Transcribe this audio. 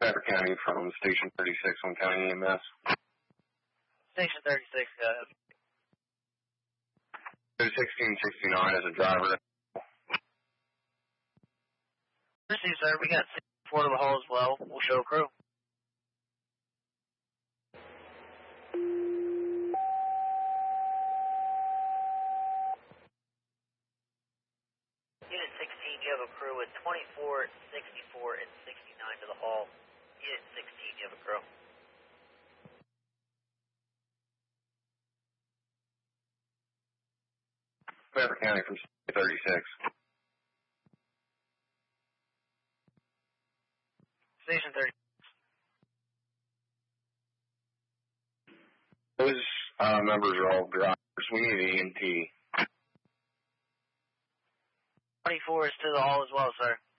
Beaver County from Station 36 on County EMS. Station 36, 1669 as a driver. Received, sir. We got 4 to the hole as well. We'll show crew. Unit 16, you have a crew with 24, 64, and 69 to the hall. Unit 16, you have a crew. Beaver County from 36. Station 30. Those members are all drivers. We need EMT. 24 is to the hall as well, sir.